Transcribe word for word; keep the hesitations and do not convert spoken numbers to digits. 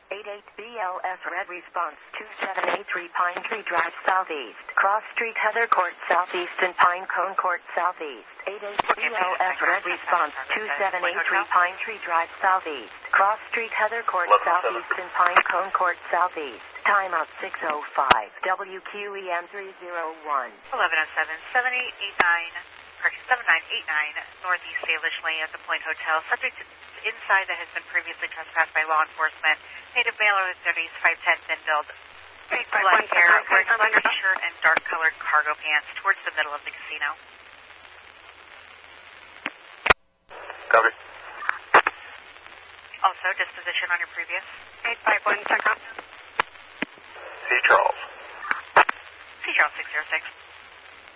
eighty-eight B L S Red Response two seven eight three Pine Tree Drive Southeast, Cross Street Heather Court Southeast and Pine Cone Court Southeast. eighty-eight B L S Red Response two seven eight three Pine Tree Drive Southeast, Cross Street Heather Court Southeast and Pine Cone Court Southeast. Timeout six oh five, W Q E M three oh one. eleven oh seven, seven eight eight nine, correction, seven nine eight nine, Northeast Salish Lane at the Point Hotel. Subject to inside that has been previously trespassed by law enforcement. Native male early thirties, five ten, thin build, black hair, wearing a t-shirt and dark colored cargo pants towards the middle of the casino. Copy. Also, disposition on your previous. eight five one, check out.